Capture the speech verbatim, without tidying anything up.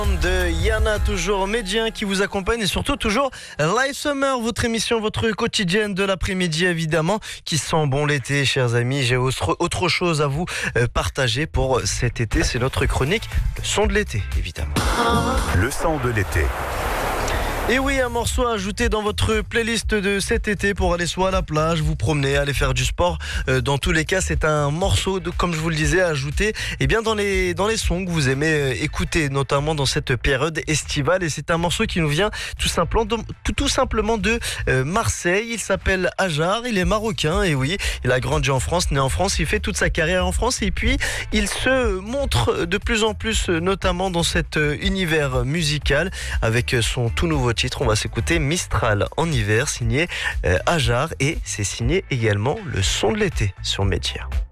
De Yana, toujours médien qui vous accompagne et surtout toujours Live Summer, votre émission, votre quotidienne de l'après-midi évidemment, qui sent bon l'été, chers amis. J'ai autre chose à vous partager pour cet été, c'est notre chronique, le son de l'été évidemment. Le son de l'été. Et oui, un morceau à ajouter dans votre playlist de cet été pour aller soit à la plage, vous promener, aller faire du sport. Euh, dans tous les cas, c'est un morceau, de, comme je vous le disais, à ajouter eh bien, dans, les, dans les sons que vous aimez euh, écouter, notamment dans cette période estivale. Et c'est un morceau qui nous vient tout simplement de, tout, tout simplement de euh, Marseille. Il s'appelle Ajar, il est marocain. Et oui, il a grandi en France, né en France, il fait toute sa carrière en France. Et puis, il se montre de plus en plus, notamment dans cet euh, univers musical, avec son tout nouveau titre. On va s'écouter Mistral en hiver, signé euh, Ajar, et c'est signé également le son de l'été sur Média.